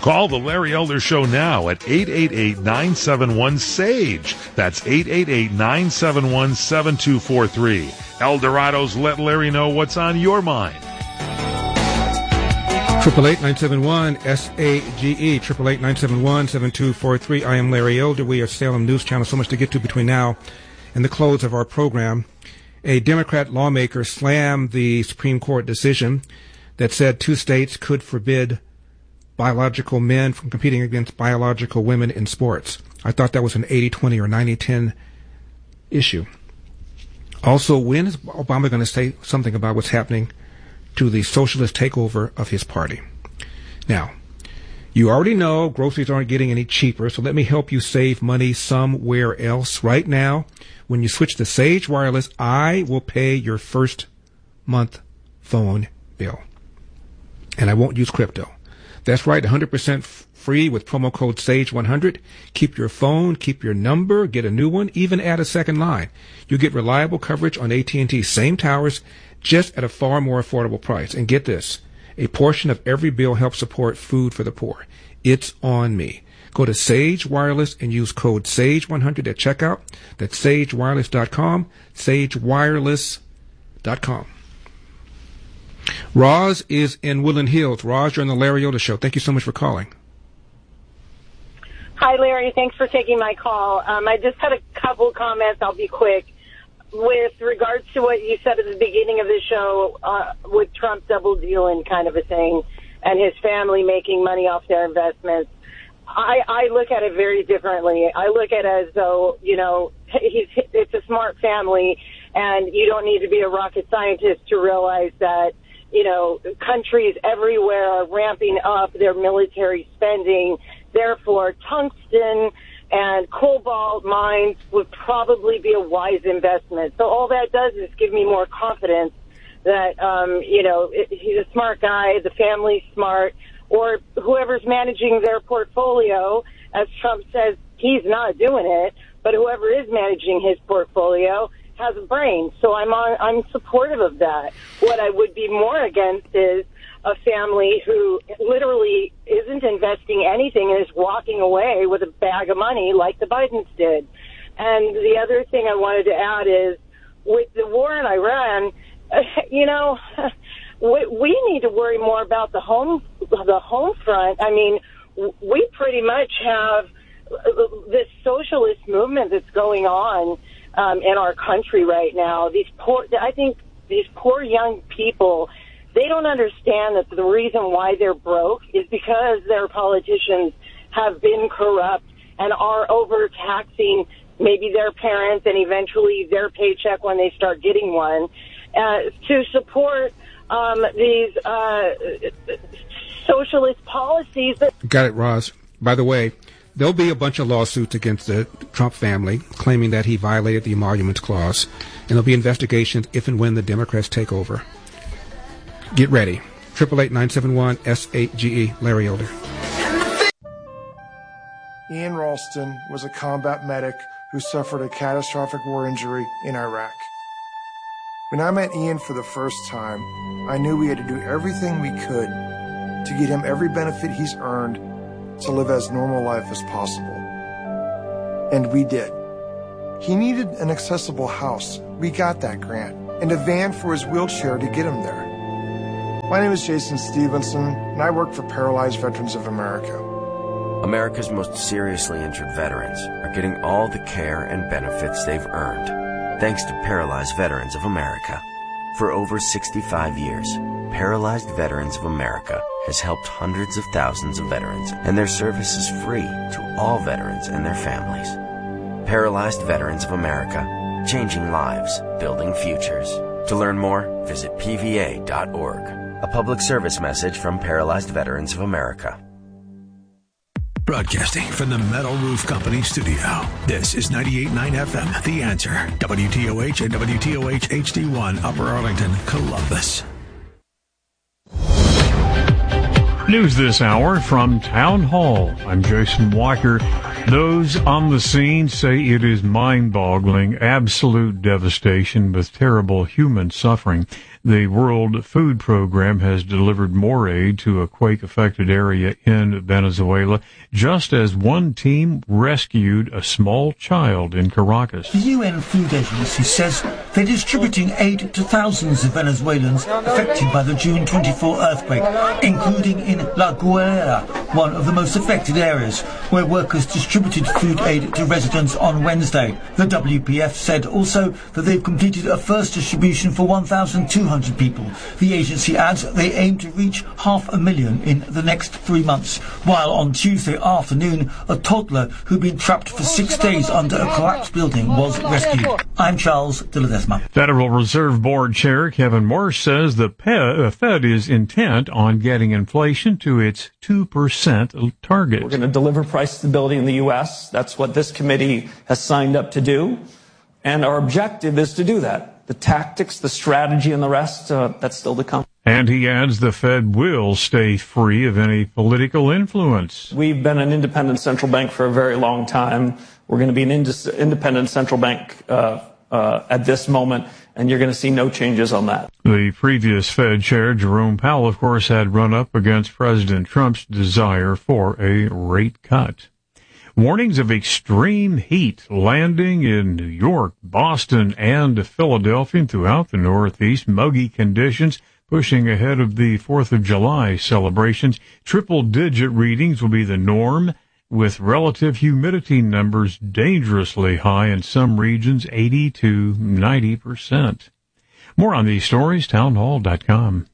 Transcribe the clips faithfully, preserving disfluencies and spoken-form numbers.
Call the Larry Elder Show now at eight eight eight, nine seven one, S A G E. That's eight eight eight, nine seven one, seven two four three. Eldorado's Let Larry Know What's on Your Mind. Triple eight nine seven one S A G E. Triple eight nine seven one seven two four three. I am Larry Elder. We are Salem News Channel. So much to get to between now and the close of our program. A Democrat lawmaker slammed the Supreme Court decision that said two states could forbid biological men from competing against biological women in sports. I thought that was an eighty twenty or ninety ten issue. Also, when is Obama going to say something about what's happening to the socialist takeover of his party? Now, you already know groceries aren't getting any cheaper, so let me help you save money somewhere else. Right now, when you switch to Sage Wireless, I will pay your first month phone bill. And I won't use crypto. That's right, one hundred percent free with promo code SAGE one hundred. Keep your phone, keep your number, get a new one, even add a second line. You get reliable coverage on A T and T, same towers, just at a far more affordable price. And get this, a portion of every bill helps support food for the poor. It's on me. Go to Sage Wireless and use code SAGE one hundred at checkout. That's sage wireless dot com, sage wireless dot com. Roz is in Woodland Hills. Roz, you're on the Larry Elder Show. Thank you so much for calling. Hi, Larry. Thanks for taking my call. Um, I just had a couple comments. I'll be quick. With regards to what you said at the beginning of the show, uh, with Trump double dealing kind of a thing, and his family making money off their investments, I, I look at it very differently. I look at it as though, you know, he's, it's a smart family, and you don't need to be a rocket scientist to realize that, you know, countries everywhere are ramping up their military spending. Therefore, tungsten and cobalt mines would probably be a wise investment. So all that does is give me more confidence that, um, you know, he's a smart guy, the family's smart, or whoever's managing their portfolio, as Trump says, he's not doing it, but whoever is managing his portfolio has a brain. So I'm on, I'm supportive of that. What I would be more against is a family who literally isn't investing anything and is walking away with a bag of money like the Bidens did. And the other thing I wanted to add is, with the war in Iran, you know, we, we need to worry more about the home, the home front. I mean, we pretty much have this socialist movement that's going on um, in our country right now. These poor, I think these poor young people, they don't understand that the reason why they're broke is because their politicians have been corrupt and are overtaxing maybe their parents and eventually their paycheck when they start getting one, uh, to support um, these uh, socialist policies. That- Got it, Roz. By the way, there'll be a bunch of lawsuits against the Trump family claiming that he violated the Emoluments Clause, and there'll be investigations if and when the Democrats take over. Get ready. Triple eight nine seven one S eight G E. Larry Elder. Ian Ralston was a combat medic who suffered a catastrophic war injury in Iraq. When I met Ian for the first time, I knew we had to do everything we could to get him every benefit he's earned to live as normal life as possible. And we did. He needed an accessible house. We got that grant. And a van for his wheelchair to get him there. My name is Jason Stevenson, and I work for Paralyzed Veterans of America. America's most seriously injured veterans are getting all the care and benefits they've earned, thanks to Paralyzed Veterans of America. For over sixty-five years, Paralyzed Veterans of America has helped hundreds of thousands of veterans, and their service is free to all veterans and their families. Paralyzed Veterans of America, changing lives, building futures. To learn more, visit P V A dot org. A public service message from Paralyzed Veterans of America. Broadcasting from the Metal Roof Company studio. This is ninety-eight point nine F M, The Answer. W T O H and W T O H H D one, Upper Arlington, Columbus. News this hour from Town Hall. I'm Jason Walker. Those on the scene say it is mind-boggling, absolute devastation with terrible human suffering. The World Food Program has delivered more aid to a quake-affected area in Venezuela, just as one team rescued a small child in Caracas. The U N Food Agency says they're distributing aid to thousands of Venezuelans affected by the June twenty-fourth earthquake, including in La Guaira, one of the most affected areas, where workers distributed food aid to residents on Wednesday. The W P F said also that they've completed a first distribution for one thousand two hundred people. The agency adds they aim to reach half a million in the next three months, while on Tuesday afternoon, a toddler who'd been trapped for six days under a collapsed building was rescued. I'm Charles de Ledesma. Federal Reserve Board Chair Kevin Warsh says the Fed is intent on getting inflation to its two percent target. We're going to deliver price stability in the U S. That's what this committee has signed up to do. And our objective is to do that. The tactics, the strategy, and the rest, uh, that's still to come. And he adds the Fed will stay free of any political influence. We've been an independent central bank for a very long time. We're going to be an ind- independent central bank uh, uh, at this moment, and you're going to see no changes on that. The previous Fed chair, Jerome Powell, of course, had run up against President Trump's desire for a rate cut. Warnings of extreme heat landing in New York, Boston, and Philadelphia and throughout the Northeast. Muggy conditions pushing ahead of the fourth of July celebrations. Triple-digit readings will be the norm, with relative humidity numbers dangerously high in some regions, eighty to ninety percent. More on these stories, townhall dot com.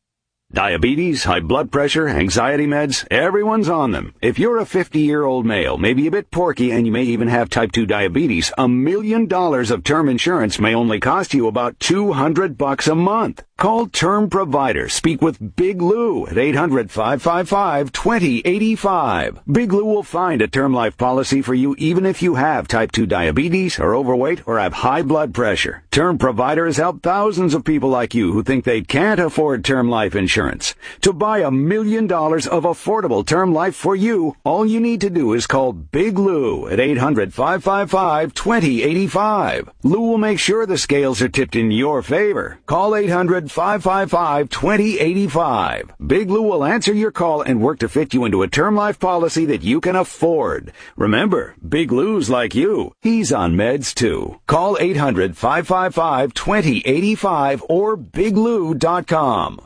Diabetes, high blood pressure, anxiety meds, everyone's on them. If you're a fifty-year-old male, maybe a bit porky, and you may even have type two diabetes, a million dollars of term insurance may only cost you about two hundred bucks a month. Call Term Provider. Speak with Big Lou at eight hundred, five five five, two zero eight five. Big Lou will find a term life policy for you even if you have type two diabetes, are overweight, or have high blood pressure. Term Provider has helped thousands of people like you who think they can't afford term life insurance. To buy a million dollars of affordable term life for you, all you need to do is call Big Lou at eight hundred, five five five, two zero eight five. Lou will make sure the scales are tipped in your favor. Call eight hundred, five five five, two zero eight five. Big Lou will answer your call and work to fit you into a term life policy that you can afford. Remember, Big Lou's like you. He's on meds too. Call eight hundred, five five five, two zero eight five or big lou dot com.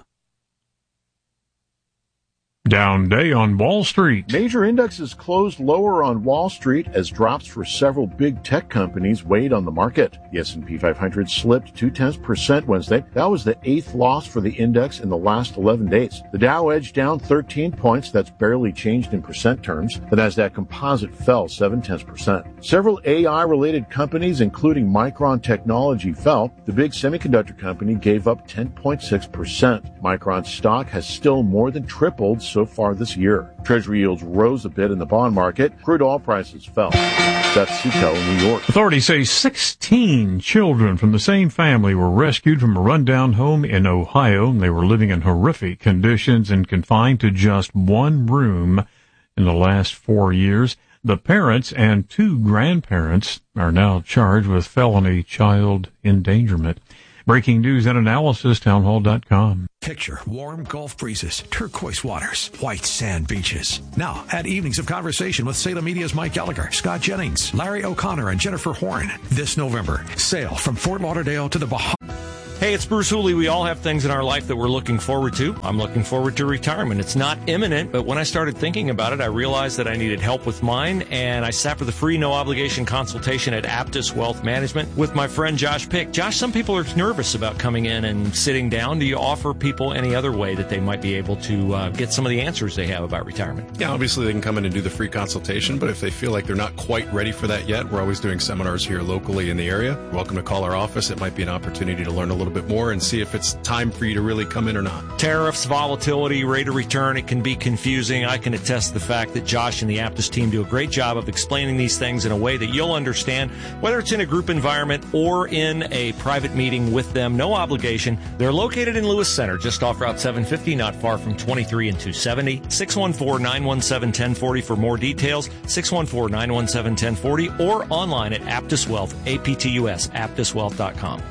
Down day on Wall Street. Major indexes closed lower on Wall Street as drops for several big tech companies weighed on the market. The S and P five hundred slipped two-tenths percent Wednesday. That was the eighth loss for the index in the last eleven days. The Dow edged down thirteen points. That's barely changed in percent terms. The Nasdaq Composite fell seven-tenths percent. Several A I-related companies, including Micron Technology, fell. The big semiconductor company gave up ten point six percent. Micron's stock has still more than tripled so far this year. Treasury yields rose a bit in the bond market. Crude oil prices fell. That's Seco in New York. Authorities say sixteen children from the same family were rescued from a rundown home in Ohio. They were living in horrific conditions and confined to just one room in the last four years. The parents and two grandparents are now charged with felony child endangerment. Breaking news and analysis, townhall dot com. Picture warm Gulf breezes, turquoise waters, white sand beaches. Now, add evenings of conversation with Salem Media's Mike Gallagher, Scott Jennings, Larry O'Connor, and Jennifer Horn. This November, sail from Fort Lauderdale to the Bahamas. Hey, it's Bruce Hooley. We all have things in our life that we're looking forward to. I'm looking forward to retirement. It's not imminent, but when I started thinking about it, I realized that I needed help with mine, and I sat for the free, no-obligation consultation at Aptus Wealth Management with my friend Josh Pick. Josh, some people are nervous about coming in and sitting down. Do you offer people any other way that they might be able to uh, get some of the answers they have about retirement? Yeah, obviously they can come in and do the free consultation, but if they feel like they're not quite ready for that yet, we're always doing seminars here locally in the area. You're welcome to call our office. It might be an opportunity to learn a little little bit more and see if it's time for you to really come in or not. Tariffs, volatility, rate of return, it can be confusing. I can attest to the fact that Josh and the Aptus team do a great job of explaining these things in a way that you'll understand, whether it's in a group environment or in a private meeting with them. No obligation. They're located in Lewis Center, just off Route seven fifty, not far from twenty-three and two seventy. six one four, nine one seven, one zero four zero for more details. six one four, nine one seven, one zero four zero or online at Aptus Wealth, A P T U S, aptus wealth dot com.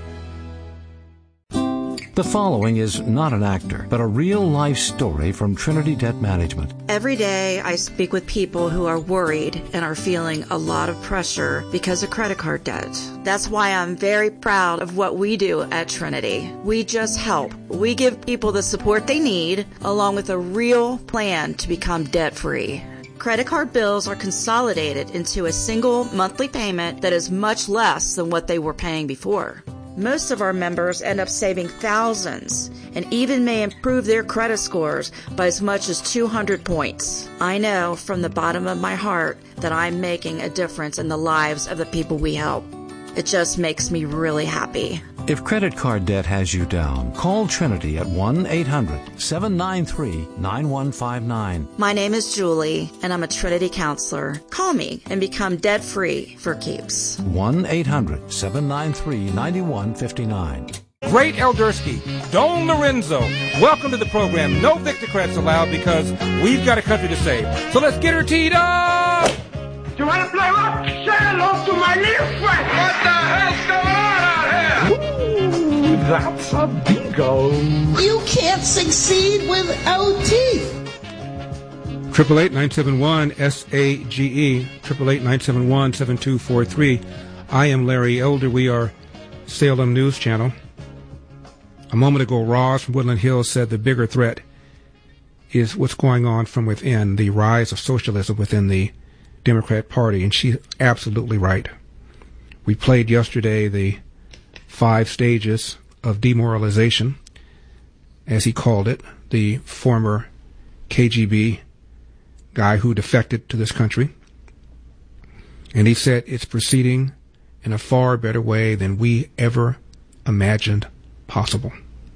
The following is not an actor, but a real-life story from Trinity Debt Management. Every day I speak with people who are worried and are feeling a lot of pressure because of credit card debt. That's why I'm very proud of what we do at Trinity. We just help. We give people the support they need, along with a real plan to become debt-free. Credit card bills are consolidated into a single monthly payment that is much less than what they were paying before. Most of our members end up saving thousands and even may improve their credit scores by as much as two hundred points. I know from the bottom of my heart that I'm making a difference in the lives of the people we help. It just makes me really happy. If credit card debt has you down, call Trinity at one eight hundred, seven nine three, nine one five nine. My name is Julie, and I'm a Trinity counselor. Call me and become debt-free for keeps. one eight hundred, seven nine three, nine one five nine. Great Eldersky, Don Lorenzo, welcome to the program. No Victocrats allowed because we've got a country to save. So let's get her teed up! You want to play what? Say hello to my little friend. What the hell's going on out here? Ooh, that's a bingo. You can't succeed without teeth. Triple eight nine seven one S A G E. Triple eight nine seven one seven two four three. I am Larry Elder. We are Salem News Channel. A moment ago, Roz from Woodland Hills said the bigger threat is what's going on from within, the rise of socialism within the Democrat Party, and she's absolutely right. We played yesterday the five stages of demoralization, as he called it, the former K G B guy who defected to this country. And he said it's proceeding in a far better way than we ever imagined possible.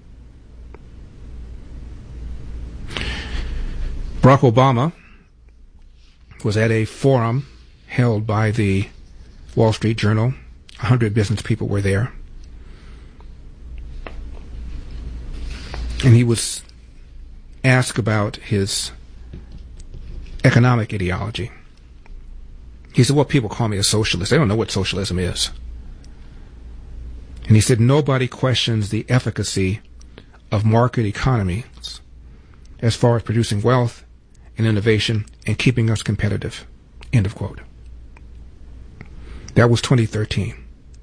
Barack Obama was at a forum held by the Wall Street Journal. A hundred business people were there. And he was asked about his economic ideology. He said, well, people call me a socialist. They don't know what socialism is. And he said, nobody questions the efficacy of market economies as far as producing wealth and innovation and keeping us competitive. End of quote. That was twenty thirteen.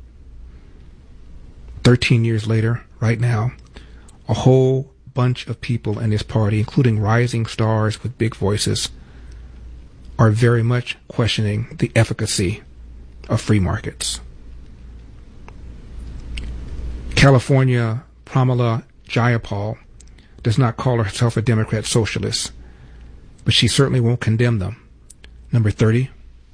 Thirteen years later, right now, a whole bunch of people in this party, including rising stars with big voices, are very much questioning the efficacy of free markets. California Pramila Jayapal does not call herself a Democrat socialist, but she certainly won't condemn them. Number thirty.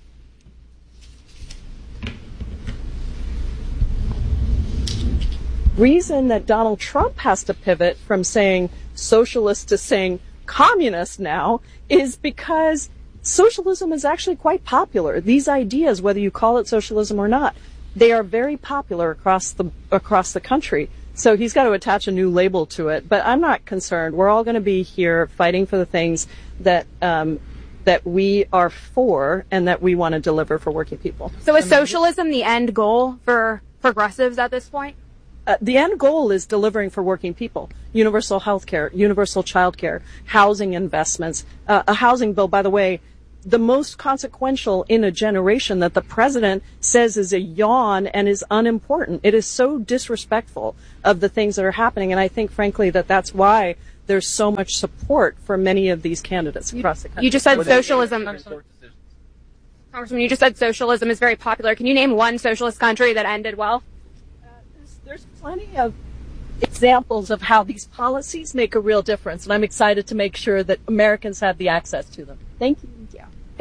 Reason that Donald Trump has to pivot from saying socialist to saying communist now is because socialism is actually quite popular. These ideas, whether you call it socialism or not, they are very popular across the across the country. So he's got to attach a new label to it. But I'm not concerned. We're all going to be here fighting for the things that um, that we are for and that we want to deliver for working people. So is socialism the end goal for progressives at this point? Uh, the end goal is delivering for working people. Universal health care, universal child care, housing investments, uh, a housing bill, by the way, the most consequential in a generation that the president says is a yawn and is unimportant. It is so disrespectful of the things that are happening. And I think, frankly, that that's why there's so much support for many of these candidates across the country. You just said socialism. Congressman, you just said socialism is very popular. Can you name one socialist country that ended well? Uh, there's, there's plenty of examples of how these policies make a real difference. And I'm excited to make sure that Americans have the access to them. Thank you. Yeah.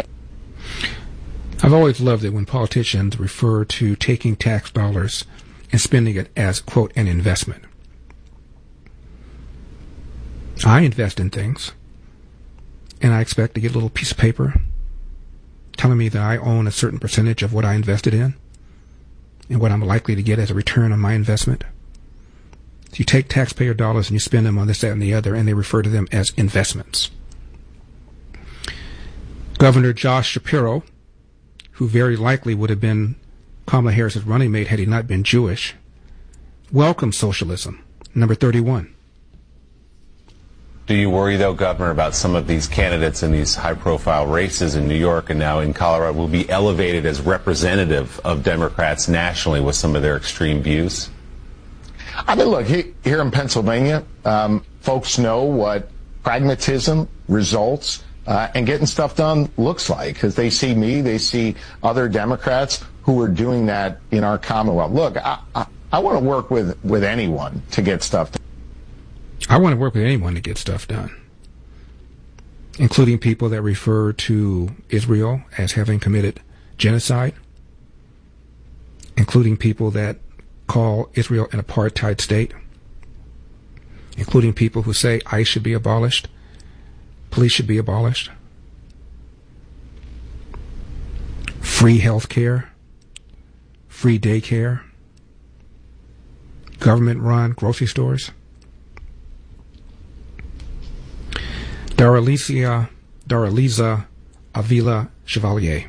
I've always loved it when politicians refer to taking tax dollars and spending it as, quote, an investment. I invest in things, and I expect to get a little piece of paper telling me that I own a certain percentage of what I invested in and what I'm likely to get as a return on my investment. So you take taxpayer dollars and you spend them on this, that, and the other, and they refer to them as investments. Governor Josh Shapiro, who very likely would have been Kamala Harris's running mate had he not been Jewish, welcomed socialism. Number thirty-one. Do you worry, though, Governor, about some of these candidates in these high-profile races in New York and now in Colorado will be elevated as representative of Democrats nationally with some of their extreme views? I mean, look, he, here in Pennsylvania, um, folks know what pragmatism, results, uh, and getting stuff done looks like, because they see me, they see other Democrats who are doing that in our Commonwealth. Look, I, I, I want to work with, with anyone to get stuff done. I want to work with anyone to get stuff done, including people that refer to Israel as having committed genocide, including people that call Israel an apartheid state, including people who say ICE should be abolished, police should be abolished, free health care, free daycare, government-run grocery stores. Daraliza, Daraliza Avila Chevalier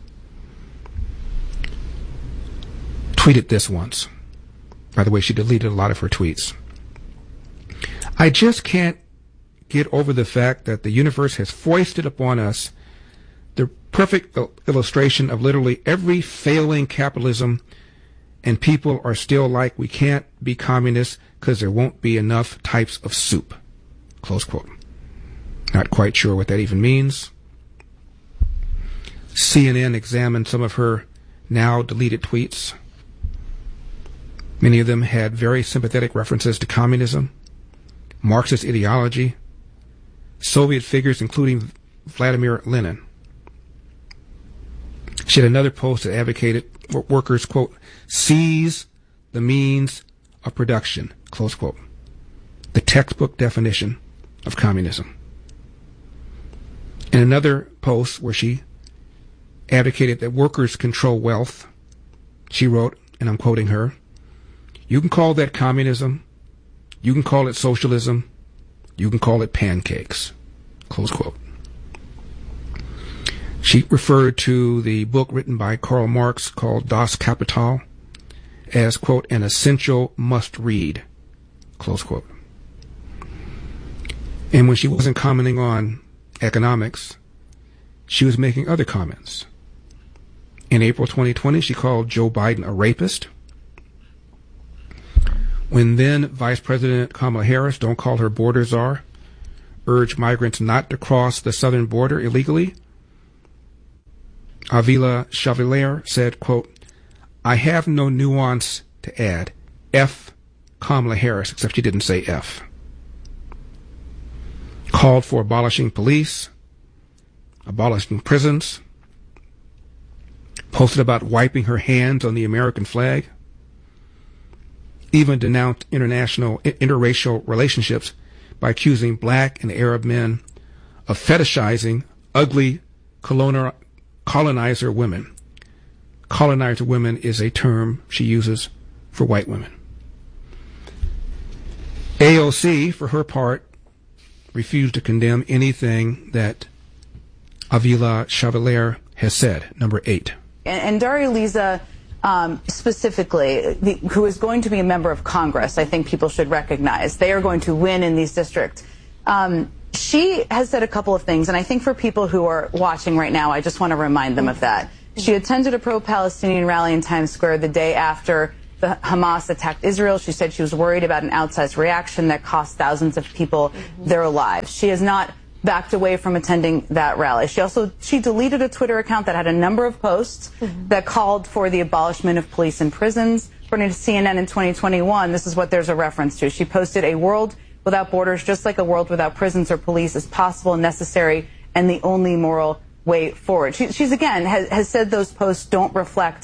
tweeted this once. By the way, she deleted a lot of her tweets. I just can't get over the fact that the universe has foisted upon us the perfect illustration of literally every failing capitalism, and people are still like, we can't be communists because there won't be enough types of soup. Close quote. Not quite sure what that even means. C N N examined some of her now deleted tweets. Many of them had very sympathetic references to communism, Marxist ideology, Soviet figures including Vladimir Lenin. She had another post that advocated workers, quote, seize the means of production, close quote. The textbook definition of communism. In another post where she advocated that workers control wealth, she wrote, and I'm quoting her, you can call that communism, you can call it socialism, you can call it pancakes, close quote. She referred to the book written by Karl Marx called Das Kapital as, quote, an essential must-read, close quote. And when she wasn't commenting on economics, she was making other comments. In April twenty twenty, she called Joe Biden a rapist. When then Vice President Kamala Harris, don't call her border czar, urged migrants not to cross the southern border illegally, Avila Chevalier said, quote, I have no nuance to add. F Kamala Harris, except she didn't say F. Called for abolishing police, abolishing prisons, posted about wiping her hands on the American flag, even denounced international interracial relationships by accusing black and Arab men of fetishizing ugly colonial, colonizer women. Colonizer women is a term she uses for white women. A O C, for her part, refused to condemn anything that Avila Chevalier has said. Number eight. And, and Daraliza, um, specifically, the, who is going to be a member of Congress, I think people should recognize. They are going to win in these districts. Um, she has said a couple of things, and I think for people who are watching right now, I just want to remind them of that. She attended a pro-Palestinian rally in Times Square the day after the Hamas attacked Israel. She said she was worried about an outsized reaction that cost thousands of people mm-hmm. their lives. She has not backed away from attending that rally. She also she deleted a Twitter account that had a number of posts mm-hmm. that called for the abolishment of police and prisons. According to C N N in twenty twenty-one, this is what there's a reference to. She posted, a world without borders, just like a world without prisons or police, is possible and necessary and the only moral way forward. She, she's, again, has, has said those posts don't reflect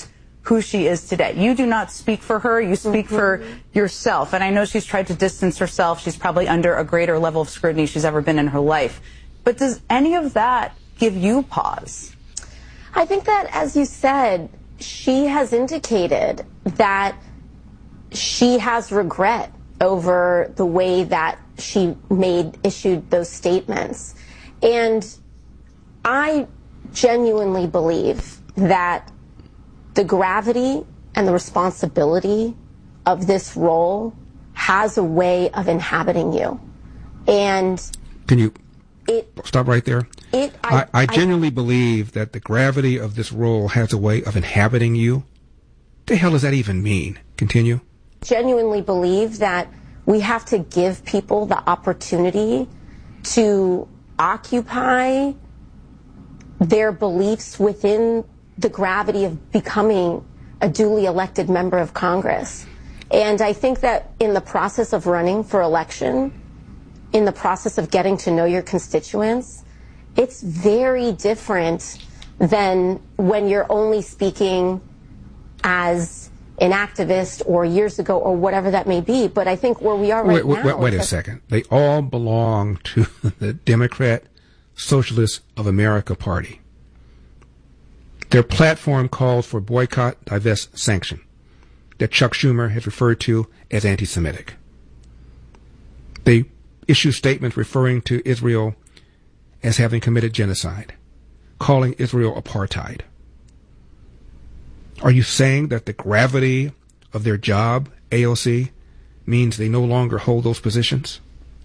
who she is today. You do not speak for her. You speak mm-hmm. for yourself. And I know she's tried to distance herself. She's probably under a greater level of scrutiny she's ever been in her life. But does any of that give you pause? I think that, as you said, she has indicated that she has regret over the way that she made, issued those statements. And I genuinely believe that the gravity and the responsibility of this role has a way of inhabiting you. And can you it, stop right there? It, I, I, I genuinely I, believe that the gravity of this role has a way of inhabiting you. What the hell does that even mean? Continue. Genuinely believe that we have to give people the opportunity to occupy their beliefs within the gravity of becoming a duly elected member of Congress. And I think that in the process of running for election, in the process of getting to know your constituents, it's very different than when you're only speaking as an activist or years ago or whatever that may be. But I think where we are right wait, wait, now... Wait, wait a second. They all belong to the Democrat Socialists of America Party. Their platform calls for boycott, divest, sanction, that Chuck Schumer has referred to as anti-Semitic. They issue statements referring to Israel as having committed genocide, calling Israel apartheid. Are you saying that the gravity of their job, A O C, means they no longer hold those positions?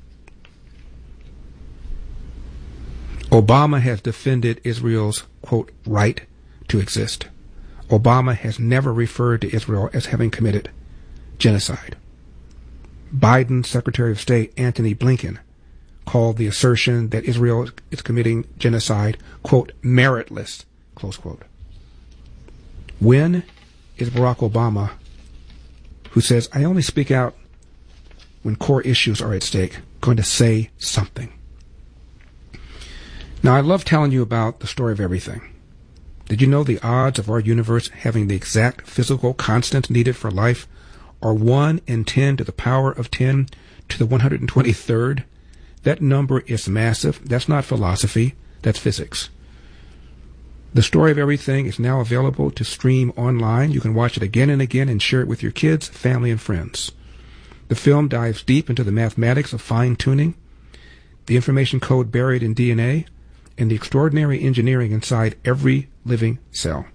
Obama has defended Israel's, quote, right to exist. Obama has never referred to Israel as having committed genocide. Biden's Secretary of State, Antony Blinken, called the assertion that Israel is committing genocide, quote, meritless, close quote. When is Barack Obama, who says, I only speak out when core issues are at stake, going to say something? Now, I love telling you about the story of everything. Did you know the odds of our universe having the exact physical constants needed for life are one in ten to the power of ten to the one hundred twenty-third? That number is massive. That's not philosophy. That's physics. The Story of Everything is now available to stream online. You can watch it again and again and share it with your kids, family, and friends. The film dives deep into the mathematics of fine-tuning, the information code buried in D N A, and the extraordinary engineering inside every living cell.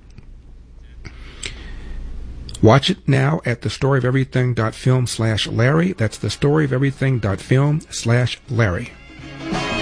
Watch it now at thestoryofeverything.film slash Larry. That's thestoryofeverything.film slash Larry.